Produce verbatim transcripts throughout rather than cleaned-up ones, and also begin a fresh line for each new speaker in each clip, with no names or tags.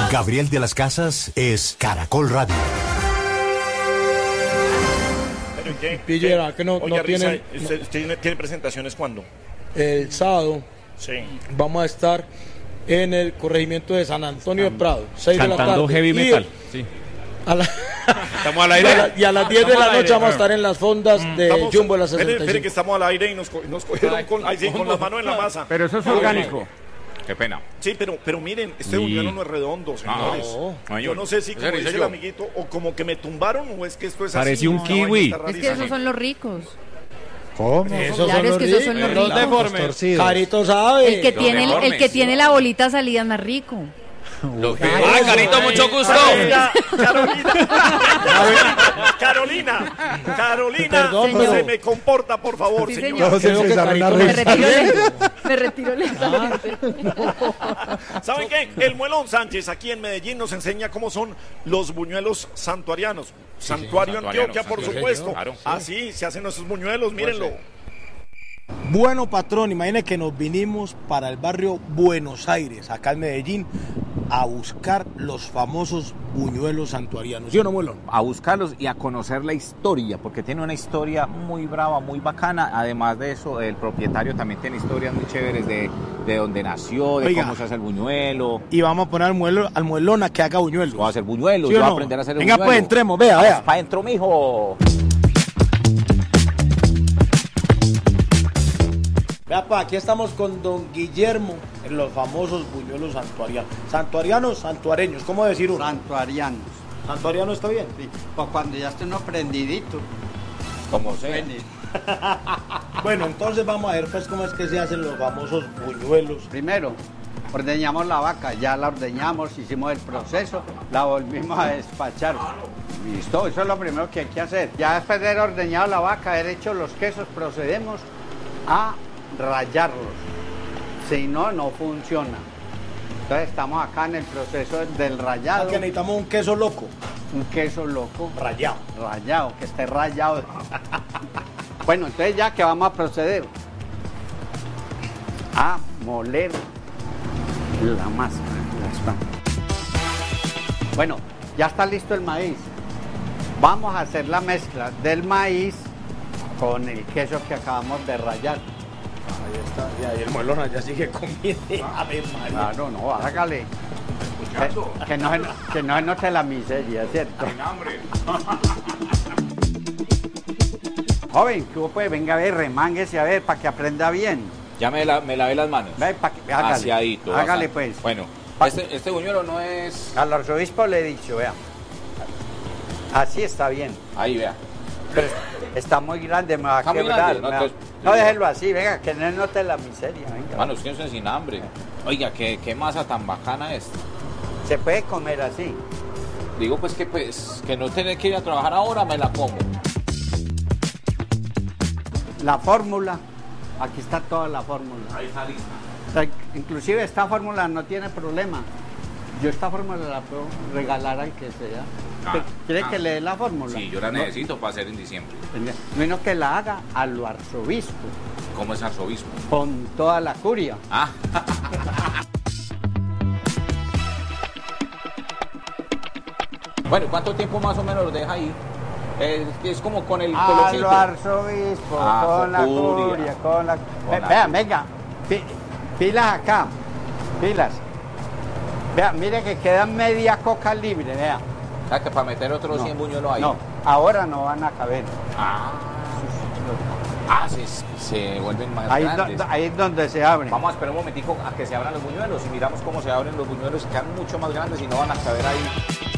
Gabriel de las Casas es Caracol Radio.
¿Pero qué?
Pillera, que no,
Oye,
no
Risa,
tienen...
¿usted tiene, tiene presentaciones cuándo?
El sábado
Sí.
vamos a estar en el corregimiento de San Antonio de Prado, seis de la tarde.
Cantando heavy
Y
metal. Sí.
A la...
Estamos al
y, a
aire.
la- y a las diez de
Estamos
la
al
noche
aire.
vamos a estar en las fondas de
Estamos-
Jumbo de la
espere, espere
sesenta y
que
cinco.
estamos al aire y nos, co- nos cogieron con, ay, sí, con las manos en la masa.
Pero eso es orgánico.
Qué pena.
Sí, pero, pero miren, este
Sí.
buñuelo no es redondo, señores.
No, no,
yo no sé si, como
Ese
dice
hice
el
yo.
amiguito, o como que me tumbaron, o es que esto es así.
Parece un
una vaina
kiwi.
está
Es que
rarísima.
esos son los ricos.
¿Cómo?
Esos
Claro, es que esos son los
Los
ricos.
deformes.
Carito sabe.
El que
Los
tiene, el, el
deformes.
que tiene la bolita salida es más rico.
Los que...
Claro.
Ah, Carito, mucho gusto.
Carolina, Carolina, Carolina, Carolina,
Perdón,
se
pero-
me comporta, por favor,
Sí,
señor.
señor.
No,
Creo que
César,
Carito
una
me
Me
risa.
retiro lento. Me retiro lentamente.
¿Saben qué? El Muelón Sánchez aquí en Medellín nos enseña cómo son los buñuelos santuarianos. Santuario
santuarianos,
Antioquia, por
santuarios,
supuesto.
claro.
Así se hacen esos buñuelos, mírenlo.
Bueno, patrón, imagine que nos vinimos para el barrio Buenos Aires, acá en Medellín, a buscar los famosos buñuelos santuarianos. ¿Sí o no, Muelón?
A buscarlos y a conocer la historia, porque tiene una historia muy brava, muy bacana. Además de eso, el propietario también tiene historias muy chéveres de, de dónde nació, de
Oiga.
cómo se hace el buñuelo.
Y vamos a poner al, muelo, al muelón a que haga buñuelos.
Voy a hacer buñuelos,
¿Sí o
yo voy a
no?
aprender a hacer el
Venga,
buñuelo.
pues, entremos, vea, vea.
Pa' dentro, mijo.
Vea, pa, aquí estamos con don Guillermo en los famosos buñuelos santuarianos. Santuarianos, santuareños, ¿cómo decir uno?
Santuarianos.
Santuariano está bien.
Sí. Pues cuando ya esté uno prendidito.
Como sea.
Suene.
Bueno, entonces vamos a ver pues cómo es que se hacen los famosos buñuelos.
Primero, ordeñamos la vaca. Ya la ordeñamos, hicimos el proceso, la volvimos a despachar. Listo, eso es lo primero que hay que hacer. Ya después de haber ordeñado la vaca, haber hecho los quesos, procedemos a rallarlos. Si no, no funciona. Entonces estamos acá en el proceso del rallado.
Que necesitamos un queso loco,
Un queso loco.
rallado.
Rayado, que esté rayado. Bueno, entonces ya que vamos a proceder a moler la masa. Ya está. Bueno, ya está listo el maíz. Vamos a hacer la mezcla del maíz con el queso que acabamos de rallar.
Ahí está, y ahí el muelón allá sigue comiendo. A ver, María.
Claro, no, hágale. Que, que no, se- que no se note la miseria, ¿cierto? Joven, que vos puede, venga a ver, remánguese a ver, para que aprenda bien.
Ya me, la, me lavé las manos.
Ve, pa' que- hágale.
Aseadito,
Hágale
bastante.
pues.
Bueno,
Pa-
este, este buñuelo no es...
Al arzobispo le he dicho, vea. Así está bien.
Ahí, vea.
Pero está muy grande, me va a
Está muy
quebrar.
grande, ¿no?
me va-
Entonces-
no, déjelo así, venga, que no note la miseria, venga.
Manos, quédense sin hambre. Oiga, qué, qué masa tan bacana esta.
Se puede comer así.
Digo pues que pues que no tener que ir a trabajar ahora, me la como.
La fórmula, aquí está toda la fórmula.
Ahí está lista.
O sea, inclusive esta fórmula no tiene problema. Yo esta fórmula la puedo regalar al que sea.
Ah,
¿Quiere
ah.
que le dé la fórmula?
Sí, yo la
No,
necesito para hacer en diciembre.
menos que la haga a lo arzobispo,
¿Cómo es arzobispo?
con toda la curia.
Ah, bueno, ¿cuánto tiempo más o menos lo deja ahí? Es, es como con el
A
colorcito.
lo arzobispo,
Ah,
con la
curia.
curia, con la...
Con
Ve-
la
Vean,
curia.
venga, pi- pilas acá, pilas. Vean, mire que queda media coca libre, vea.
O sea, que para meter otros
No,
cien buñuelos ahí.
No, ahora no van a caber.
Ah, ah se, se vuelven más
Ahí,
grandes.
do- ahí es donde se abren.
Vamos a esperar un momentico a que se abran los buñuelos y miramos cómo se abren los buñuelos, quedan mucho más grandes y no van a caber ahí.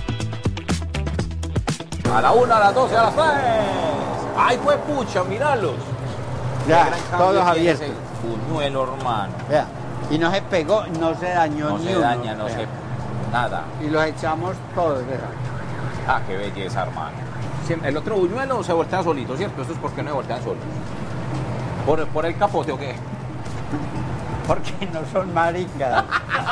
A la una, a las doce, a las tres. ¡Ay, pues pucha, míralos!
Ya,
Qué gran cambio
todos
tiene
abiertos.
ese Buñuelo, hermano.
Vea, y no se pegó, no se dañó
No
ni
se
uno.
daña, no
vea.
se... nada.
Y los echamos todos, vea.
Ah, qué belleza, hermano. Siempre- El otro buñuelo se voltea solito, ¿cierto? Esto es porque no se voltean solos. ¿Por, por el capote o qué?
Porque no son maricas.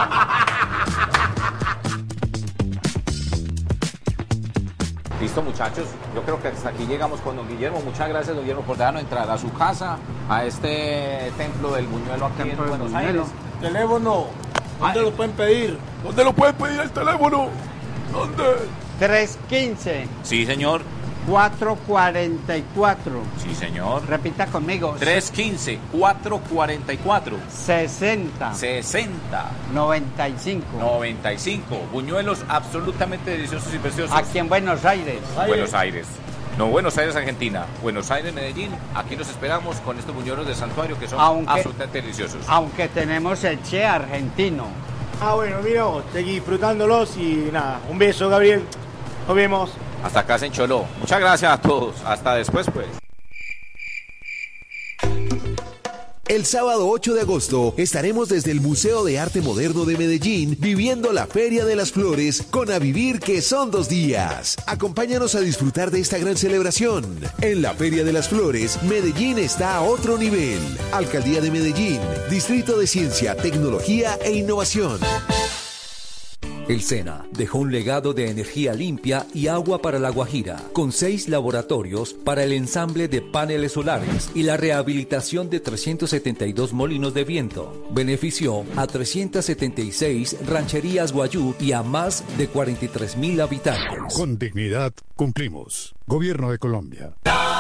Listo, muchachos. Yo creo que hasta aquí llegamos con don Guillermo. Muchas gracias, don Guillermo, por dejarnos entrar a su casa, a este templo del buñuelo aquí
Templo
en
del
Buenos
Buñuelo.
Aires.
Teléfono, ¿dónde
Ay.
lo pueden pedir?
¿Dónde lo pueden pedir el teléfono? ¿Dónde?
tres quince,
Sí, señor.
cuatro cuarenta y cuatro.
Sí, señor.
Repita conmigo.
tres quince, cuatro cuarenta y cuatro.
sesenta,
sesenta,
noventa y cinco.
noventa y cinco. Buñuelos absolutamente deliciosos y preciosos.
Aquí en Buenos Aires.
Buenos Aires. No, Buenos Aires, Argentina. Buenos Aires, Medellín. Aquí los esperamos con estos buñuelos de santuario que son
Aunque-
absolutamente deliciosos.
Aunque tenemos el Che argentino.
Ah, bueno, mira, vos, seguí disfrutándolos y nada, un beso, Gabriel. Nos vemos.
Hasta acá se encholó. Muchas gracias a todos. Hasta después, pues.
El sábado ocho de agosto estaremos desde el Museo de Arte Moderno de Medellín viviendo la Feria de las Flores con A Vivir, que son dos días. Acompáñanos a disfrutar de esta gran celebración. En la Feria de las Flores, Medellín está a otro nivel. Alcaldía de Medellín, Distrito de Ciencia, Tecnología e Innovación.
El SENA dejó un legado de energía limpia y agua para La Guajira, con seis laboratorios para el ensamble de paneles solares y la rehabilitación de trescientos setenta y dos molinos de viento. Benefició a trescientas setenta y seis rancherías guayú y a más de cuarenta y tres mil habitantes.
Con dignidad cumplimos. Gobierno de Colombia.